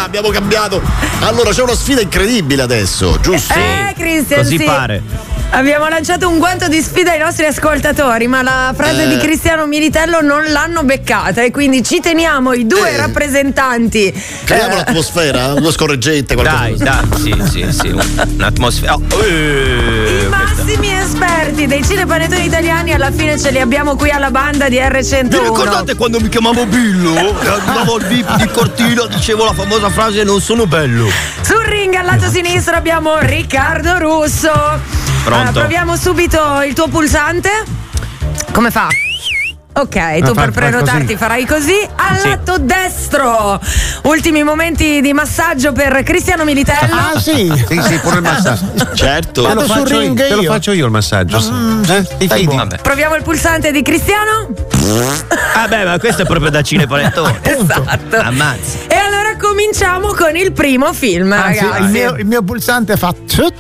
abbiamo cambiato. Allora c'è una sfida incredibile adesso, giusto? Cristian, Così sì. pare. Abbiamo lanciato un guanto di sfida ai nostri ascoltatori, ma la frase di Cristiano Militello non l'hanno beccata e quindi ci teniamo i due rappresentanti. Creiamo l'atmosfera, due scorreggette, qualcosa. Dai, sì, un'atmosfera. I massimi esperti dei cinepanettoni italiani alla fine ce li abbiamo qui alla banda di R101. Vi ricordate quando mi chiamavo Billo? Andavo al VIP di Cortina, dicevo la famosa frase non sono bello. Sul ring al lato sinistro abbiamo Riccardo Russo. Pronto? Proviamo subito il tuo pulsante. Come fa? Ok, tu per prenotarti farai così. Al lato destro, ultimi momenti di massaggio per Cristiano Militello. Ah sì, pure il massaggio. Certo. Te lo faccio io il massaggio. Ti fidi? Proviamo il pulsante di Cristiano. Vabbè, ma questo è proprio da cinepanettone. Esatto. Ammazza. E allora cominciamo con il primo film, ragazzi. Il mio pulsante fa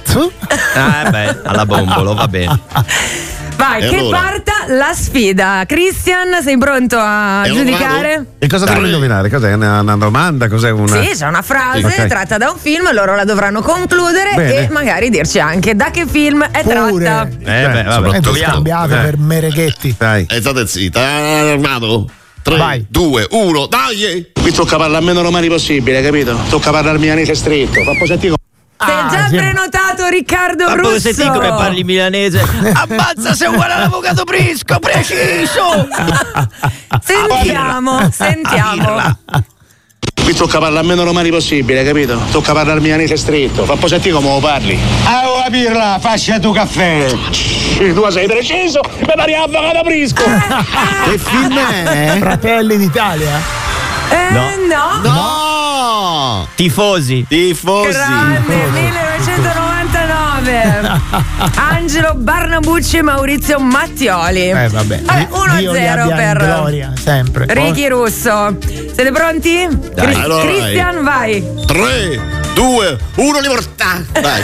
Alla bombolo, va bene. Vai, E che allora? parta la sfida. Cristian, sei pronto a E giudicare? E cosa devo indovinare? Cos'è? Una domanda? Cos'è una? Sì, c'è una frase Ok. tratta da un film, loro la dovranno concludere Bene. e magari dirci anche da che film è tratta. Vabbè, proviamo. Scambiate per mereghetti. Dai. State zitta, armato. 3, Vai. 2, 1, dai! Qui tocca parlare meno romani possibile, capito? Tocca parlare milanese stretto. Fa sentire Sei già prenotato, Riccardo Ma poi Russo. senti come parli milanese? Ammazza, sei uguale all'avvocato Prisco, preciso! Sentiamo. Qui tocca parlare meno romani possibile, capito? Tocca parlare milanese stretto. Fa sentire come lo parli. Ah, pirla, fascia tu caffè. Tu sei preciso, mi pari avvocato Prisco. Che film è? Fratelli d'Italia? No. No! Tifosi. Grande, 1999. Angelo Barnabucci e Maurizio Mattioli. Vabbè. Dio li 1-0 abbia in per gloria, sempre. Ricky Russo. Siete pronti? Allora, Cristian, vai. 3, 2, 1, libertà! Dai!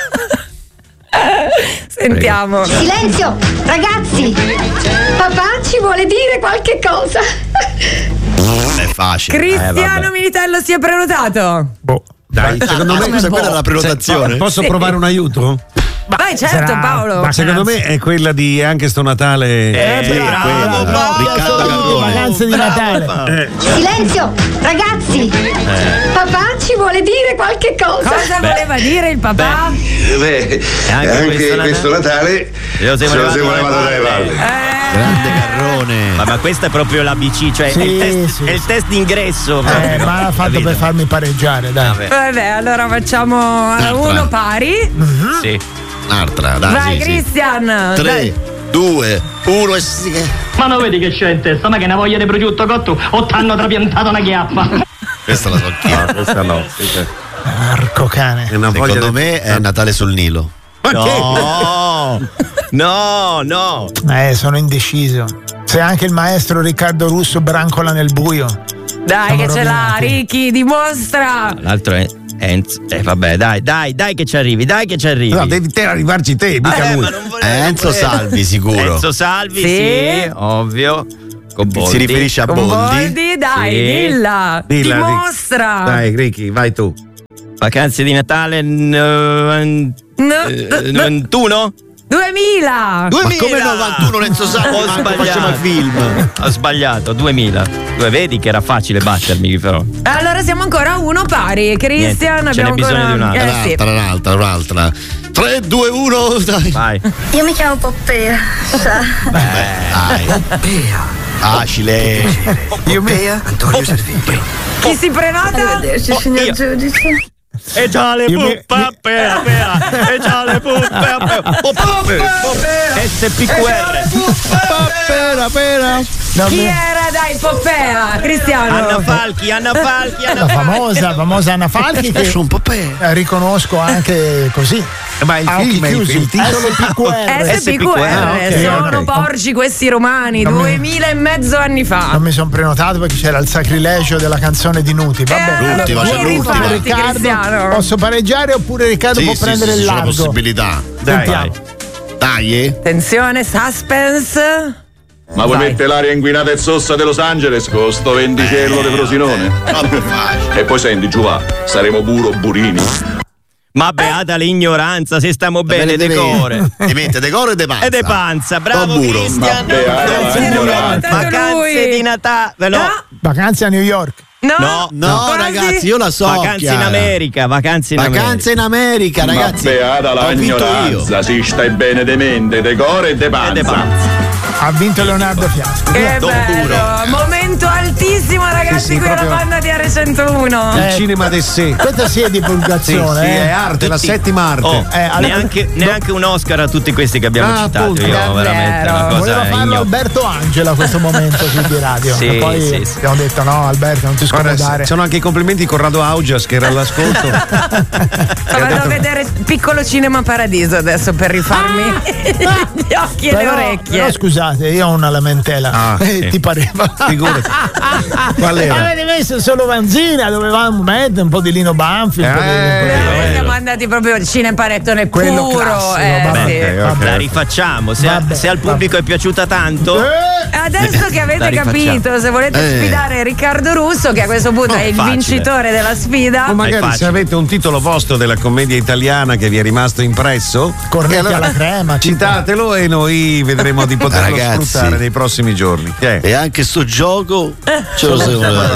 Sentiamo. Silenzio, ragazzi! Papà ci vuole dire qualche cosa. È facile. Cristiano Militello si è prenotato. Dai, secondo me Scusa, quella è la prenotazione. Posso provare un aiuto? Vai, certo, Paolo. Ma secondo me è quella di Anche sto Natale. Riccardo Garrone. Vacanze di Natale. Silenzio, ragazzi! Papà ci vuole dire qualche cosa. Cosa voleva dire il papà? Anche questo Natale se lo siamo levato dalle palle. Grande Garrone. Ma questa è proprio l'ABC, cioè Sì, è il test d'ingresso. proprio, Ma l'ha fatto capito? per farmi pareggiare, dai. Vabbè, allora facciamo uno pari. Sì. Un'altra, dai. Vai, sì, sì. Cristian. 3, 2, 1 e sì. Ma non vedi che c'è in testa? Ma che una voglia di prosciutto cotto o t'hanno trapiantato una chiappa? Questa la so anch'io. Questa no. Marco cane. Secondo me è Natale sul Nilo. No. Sono indeciso. Se anche il maestro Riccardo Russo brancola nel buio. Dai, che Siamo ce l'ha, rovinati. Ricky, dimostra. L'altro è Enzo. Vabbè, dai che ci arrivi, No, devi te arrivarci te, mica lui. Enzo Salvi, sicuro. Enzo Salvi, Sì. sì, ovvio. Con Boldi. Si riferisce a Con Boldi. Boldi, dai, Sì. dilla. Dilla, Ricky. Dimostra. Dai, Ricky, vai tu. Vacanze di Natale 91? 2000. Ma come 91 Enzo Salvi? Ho Manco facciamo il sbagliato. film. Ho sbagliato, 2000. Vedi che era facile battermi, però. Allora siamo ancora a uno pari. Cristian, Niente, ce abbiamo n'è bisogno ancora di un'altra. Un'altra. 3, 2, 1, dai. Vai. Io mi chiamo Poppea. Dai. Facile. Antonio Serviglio. chi si prenota? Arrivederci, signor io. giudice. E già le puppe pera. E già le puppe SPQR. Pera. Chi era, dai, Poppea? Cristiano. Anna Falchi. La famosa Anna Falchi che Sono un po' per. riconosco anche così. Ma il film, il titolo SPQR. SPQR, sono ok. porci questi romani, Non mi- 2000 e mezzo anni fa. Non mi sono prenotato perché c'era il sacrilegio della canzone di Nuti. Vabbè, L'ultima, c'è l'ultima. Riccardo, Cristiano. posso pareggiare oppure Riccardo può prendere il c'è una largo? possibilità. Sentiamo. Dai. Attenzione, suspense. Ma vuoi mettere l'aria inquinata e sossa di Los Angeles con sto vendicello di Frosinone? E poi senti, giù va, saremo burini. Ma beata l'ignoranza, se stiamo bene, decore. Ti mette decore e de panza. E de panza, bravo Cristian. Vacanze di Natale. No. Vacanze a New York. No, ragazzi, io la so. Vacanze in America, Vacanze in America, ragazzi. Ma beata la ignoranza, si stai bene de mente, decore e de panza. Ha vinto Leonardo Fiasco. Che bello, momento altissimo, ragazzi, qui alla banda di R101. Il cinema de sé. Questa sì è divulgazione. Sì, è arte, la settima arte. Neanche un Oscar a tutti questi che abbiamo citato. Appunto, io veramente una cosa. Voleva farlo Alberto Angela a questo momento qui di radio. Sì, e poi abbiamo detto no, Alberto, non ti scomodare. Sono anche i complimenti Corrado Augias che era all'ascolto. Vado a vedere Piccolo Cinema Paradiso adesso per rifarmi gli occhi e le orecchie. Però scusate, io ho una lamentela. Ti pareva? Figurati. Qual era? Avete messo solo Vanzina, dovevamo mettere un po' di Lino Banfi. Siamo andati proprio al cinepanettone quello puro. classico, La rifacciamo. Se al pubblico è piaciuta tanto. Adesso che avete capito, se volete sfidare Riccardo Russo, che a questo punto è il vincitore della sfida. O magari se avete un titolo vostro della commedia italiana che vi è rimasto impresso, Cornetti alla crema, citatelo e noi vedremo di poterlo sfruttare nei prossimi giorni. E anche sto gioco ce lo